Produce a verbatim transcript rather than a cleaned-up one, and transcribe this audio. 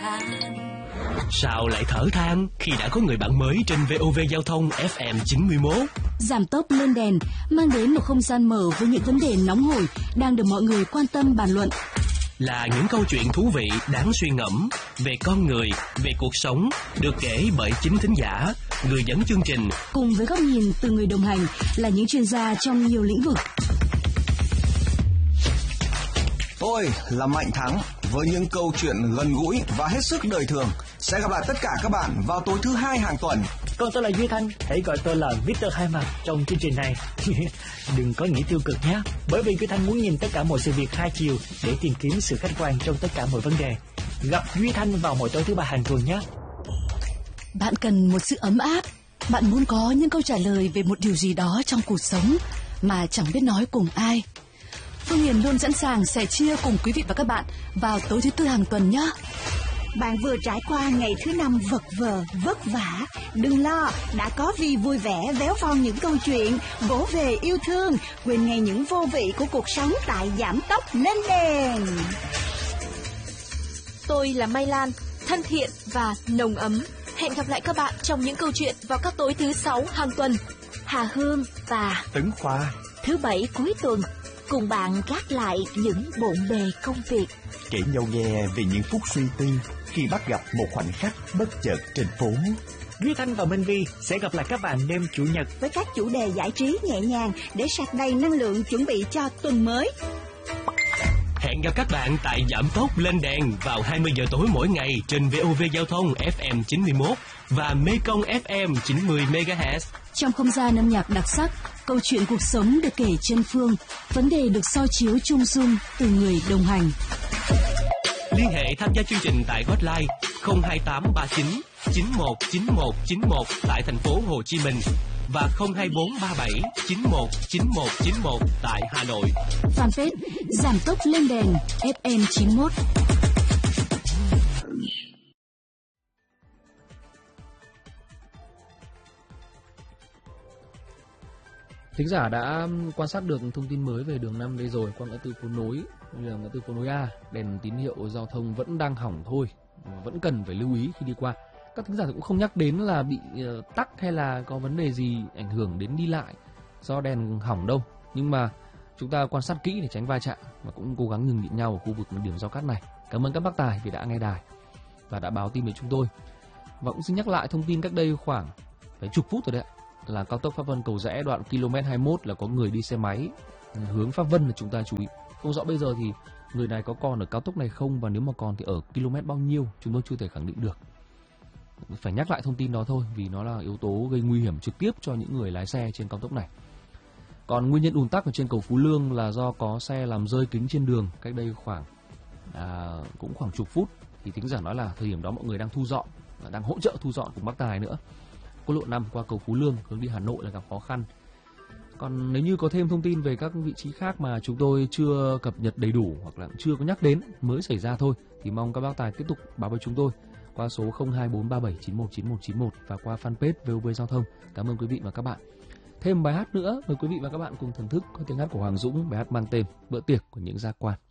Sao lại thở than khi đã có người bạn mới trên vê o vê Giao thông ép em chín mươi mốt? Giảm tốc lên đèn mang đến một không gian mở với những vấn đề nóng hổi đang được mọi người quan tâm bàn luận. Là những câu chuyện thú vị đáng suy ngẫm về con người, về cuộc sống, được kể bởi chính thính giả, người dẫn chương trình. Cùng với góc nhìn từ người đồng hành là những chuyên gia trong nhiều lĩnh vực. Tôi là Mạnh Thắng với những câu chuyện gần gũi và hết sức đời thường. Sẽ gặp lại tất cả các bạn vào tối thứ hai hàng tuần. Còn tôi là Duy Thanh, hãy gọi tôi là Victor Hai Mặt trong chương trình này. Đừng có nghĩ tiêu cực nhé, bởi vì Duy Thanh muốn nhìn tất cả mọi sự việc hai chiều để tìm kiếm sự khách quan trong tất cả mọi vấn đề. Gặp Duy Thanh vào mỗi tối thứ ba hàng tuần nhé. Bạn cần một sự ấm áp, bạn muốn có những câu trả lời về một điều gì đó trong cuộc sống mà chẳng biết nói cùng ai. Phương Hiền luôn sẵn sàng sẻ chia cùng quý vị và các bạn vào tối thứ tư hàng tuần nhé. Bạn vừa trải qua ngày thứ năm vật vờ, vất vả. Đừng lo, đã có Vi vui vẻ véo von những câu chuyện, vỗ về yêu thương, quên ngay những vô vị của cuộc sống tại Giảm Tốc Lên Đèn. Tôi là Mai Lan, thân thiện và nồng ấm. Hẹn gặp lại các bạn trong những câu chuyện vào các tối thứ sáu hàng tuần. Hà Hương và Tấn Khoa thứ bảy cuối tuần cùng bạn gác lại những bộn bề công việc, kể nhau nghe về những phút suy tư khi bắt gặp một khoảnh khắc bất chợt trên phố. Duy Thanh và Minh Vi sẽ gặp lại các bạn đêm Chủ nhật với các chủ đề giải trí nhẹ nhàng để sạc đầy năng lượng chuẩn bị cho tuần mới. Hẹn gặp các bạn tại Giảm Tốc Lên Đèn vào hai mươi giờ tối mỗi ngày trên vê o vê Giao thông ép em chín mươi mốt và Mekong ép em chín mươi mê ga héc. Trong không gian âm nhạc đặc sắc, câu chuyện cuộc sống được kể trên phương, vấn đề được soi chiếu chung dung từ người đồng hành. Liên hệ tham gia chương trình tại hotline không hai tám ba chín chín một chín một chín một tại thành phố Hồ Chí Minh và không hai bốn ba bảy chín một chín một chín một tại Hà Nội. Fanpage Giảm Tốc Lên Đèn ép em chín mốt. Thính giả đã quan sát được thông tin mới về đường năm đây rồi, qua ngã tư phố nối, ngã tư phố nối A, đèn tín hiệu giao thông vẫn đang hỏng thôi, vẫn cần phải lưu ý khi đi qua. Các thính giả cũng không nhắc đến là bị uh, tắc hay là có vấn đề gì ảnh hưởng đến đi lại do đèn hỏng đâu, nhưng mà chúng ta quan sát kỹ để tránh va chạm và cũng cố gắng nhường nhịn nhau ở khu vực điểm giao cắt này. Cảm ơn các bác tài vì đã nghe đài và đã báo tin với chúng tôi. Và cũng xin nhắc lại thông tin cách đây khoảng phải chục phút rồi đấy ạ, là cao tốc Pháp Vân Cầu Giẽ đoạn ki lô mét hai mươi mốt là có người đi xe máy hướng Pháp Vân là chúng ta chú ý. Không rõ bây giờ thì người này có còn ở cao tốc này không, và nếu mà còn thì ở km bao nhiêu chúng tôi chưa thể khẳng định được. Phải nhắc lại thông tin đó thôi vì nó là yếu tố gây nguy hiểm trực tiếp cho những người lái xe trên cao tốc này. Còn nguyên nhân ùn tắc ở trên cầu Phú Lương là do có xe làm rơi kính trên đường cách đây khoảng à, cũng khoảng chục phút. Thì thính giả nói là thời điểm đó mọi người đang thu dọn, đang hỗ trợ thu dọn cùng bác Tài nữa. Quốc lộ năm qua cầu Phú Lương hướng đi Hà Nội là gặp khó khăn. Còn nếu như có thêm thông tin về các vị trí khác mà chúng tôi chưa cập nhật đầy đủ hoặc là chưa có nhắc đến, mới xảy ra thôi, thì mong các bác Tài tiếp tục báo với chúng tôi qua số không hai bốn ba bảy chín một chín một chín một và qua fanpage vê o vê Giao thông. Cảm ơn quý vị và các bạn. Thêm bài hát nữa, mời quý vị và các bạn cùng thưởng thức có tiếng hát của Hoàng Dũng, bài hát mang tên Bữa tiệc của những giác quan.